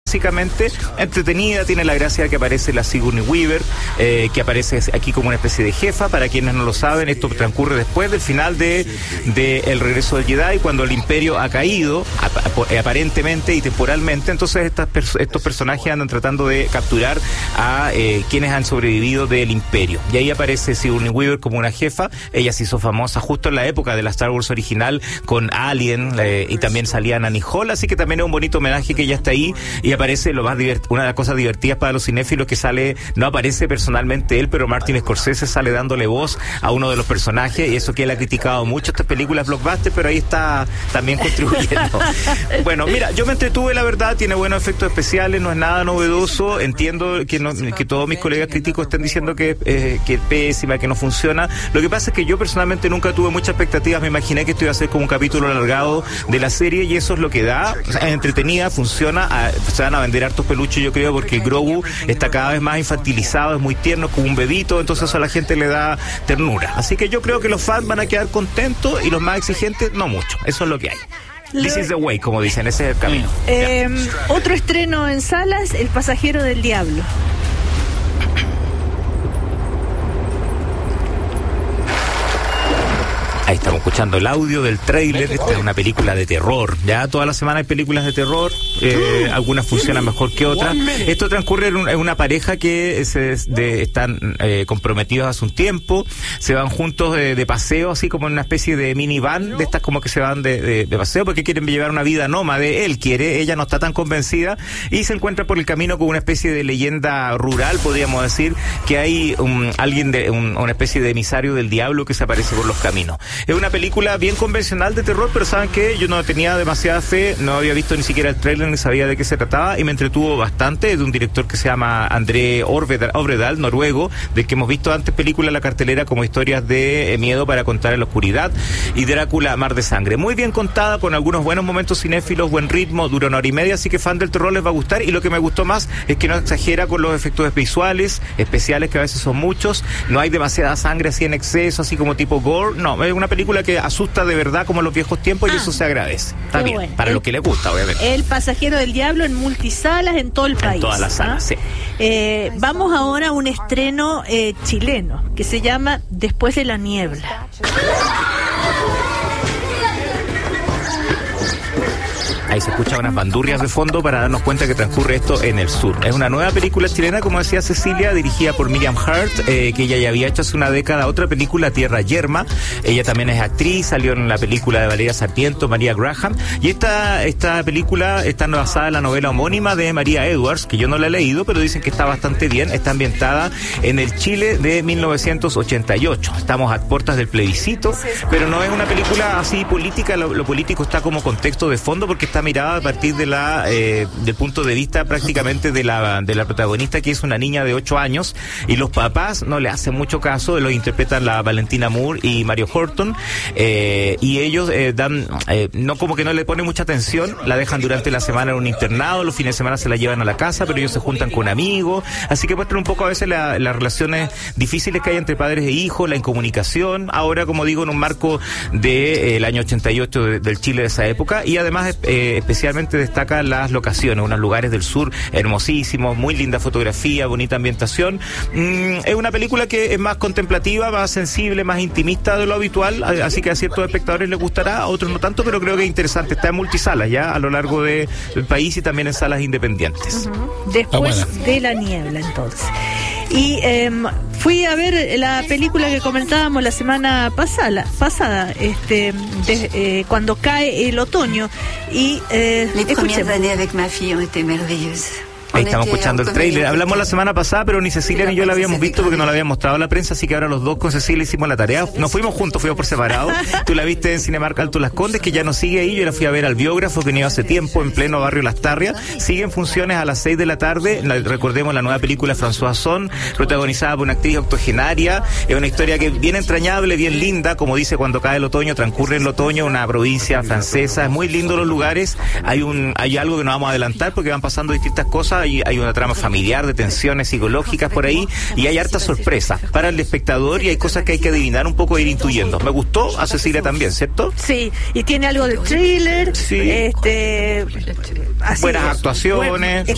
básicamente entretenida, tiene la gracia de que aparece la Sigourney Weaver, que aparece aquí como una especie de jefa. Para quienes no lo saben, esto transcurre después del final de El regreso del Jedi, cuando el Imperio ha caído, aparentemente y temporalmente. Entonces estos personajes andan tratando de capturar a quienes han sobrevivido del Imperio. Y ahí aparece Sigourney Weaver como una jefa. Ella se hizo famosa justo en la época de la Star Wars original con Alien, y también salía Annie Hall, así que también es un bonito homenaje que ella está ahí. Y aparece una de las cosas divertidas para los cinéfilos, que no aparece personalmente él, pero Martin Scorsese sale dándole voz a uno de los personajes, y eso que él ha criticado mucho estas películas blockbuster, pero ahí está también contribuyendo. Bueno, mira, yo me entretuve, la verdad, tiene buenos efectos especiales, no es nada novedoso. Entiendo que todos mis colegas críticos estén diciendo que es pésima, que no funciona. Lo que pasa es que yo personalmente nunca tuve muchas expectativas, me imaginé que esto iba a ser como un capítulo alargado de la serie, y eso es lo que da. O sea, es entretenida, funciona, se van a vender hartos peluches, yo creo, porque Grogu está cada vez más infantilizado, es muy tierno, como un bebito, entonces a la gente le da ternura. Así que yo creo que los fans van a quedar contentos, y los más exigentes no mucho. Eso es lo que hay. This is the way, como dicen, ese es el camino. Otro estreno en salas, El pasajero del diablo. Ahí estamos escuchando el audio del tráiler. Esta es una película de terror. Ya toda la semana hay películas de terror. Algunas funcionan mejor que otras. Esto transcurre en una pareja que están comprometidos hace un tiempo. Se van juntos de paseo, así como en una especie de minivan, de estas como que se van de paseo porque quieren llevar una vida nómade. Él quiere, ella no está tan convencida, y se encuentra por el camino con una especie de leyenda rural, podríamos decir, que hay una especie de emisario del diablo que se aparece por los caminos. Es una película bien convencional de terror, pero ¿saben qué? Yo no tenía demasiada fe, no había visto ni siquiera el tráiler, ni sabía de qué se trataba, y me entretuvo bastante. Es de un director que se llama André Øvredal, noruego, del que hemos visto antes películas en la cartelera como Historias de miedo para contar en la oscuridad y Drácula, Mar de Sangre. Muy bien contada, con algunos buenos momentos cinéfilos, buen ritmo, dura 1 hora y media, así que fan del terror les va a gustar. Y lo que me gustó más es que no exagera con los efectos visuales, especiales, que a veces son muchos, no hay demasiada sangre así en exceso, así como tipo gore, no, es una película que asusta de verdad como en los viejos tiempos, y eso se agradece. Está bien, bueno, para lo que le gusta, obviamente. El pasajero del diablo en multisalas en todo el país. En todas las salas, sí. Vamos ahora a un estreno chileno que se llama Después de la niebla. Ahí se escuchan unas bandurrias de fondo para darnos cuenta que transcurre esto en el sur. Es una nueva película chilena, como decía Cecilia, dirigida por Miriam Hart, que ella ya había hecho hace una década otra película, Tierra Yerma. Ella también es actriz, salió en la película de Valeria Sarmiento, María Graham. Y esta película está basada en la novela homónima de María Edwards, que yo no la he leído, pero dicen que está bastante bien. Está ambientada en el Chile de 1988. Estamos a puertas del plebiscito, pero no es una película así política. Lo político está como contexto de fondo, porque está mirada a partir de del punto de vista prácticamente de la protagonista, que es una niña de 8 años, y los papás no le hacen mucho caso, los interpretan la Valentina Moore y Mario Horton, y ellos no, como que no le ponen mucha atención, la dejan durante la semana en un internado, los fines de semana se la llevan a la casa, pero ellos se juntan con amigos, así que muestran un poco a veces las relaciones difíciles que hay entre padres e hijos, la incomunicación, ahora, como digo, en un marco del año 88 del Chile de esa época, y además especialmente destacan las locaciones, unos lugares del sur hermosísimos, muy linda fotografía, bonita ambientación. Es una película que es más contemplativa, más sensible, más intimista de lo habitual, así que a ciertos espectadores les gustará, a otros no tanto, pero creo que es interesante. Está en multisalas ya a lo largo del país y también en salas independientes. Después de la niebla, entonces. Y fui a ver la película que comentábamos la semana pasada, cuando cae el otoño, y Les premières années avec ma fille ont été merveilleuses. Ahí estamos escuchando el tráiler. Hablamos la semana pasada, pero ni Cecilia ni yo la habíamos visto porque no la había mostrado a la prensa, así que ahora los dos con Cecilia hicimos la tarea. Nos fuimos juntos, fuimos por separado. Tú la viste en Cinemark Alto Las Condes, que ya nos sigue ahí. Yo la fui a ver al Biógrafo, que no iba hace tiempo, en pleno barrio Las Tarrias. Siguen funciones a las 6 de la tarde. Recordemos la nueva película François Ozon, protagonizada por una actriz octogenaria. Es una historia que bien entrañable, bien linda, como dice Cuando cae el otoño, transcurre en el otoño, una provincia francesa. Es muy lindo los lugares. Hay algo que no vamos a adelantar porque van pasando distintas cosas. Hay una trama familiar de tensiones psicológicas por ahí, y hay hartas sorpresas para el espectador, y hay cosas que hay que adivinar un poco e ir intuyendo. Me gustó, a Cecilia también, ¿cierto? Sí, y tiene algo de thriller, sí. así Buenas actuaciones.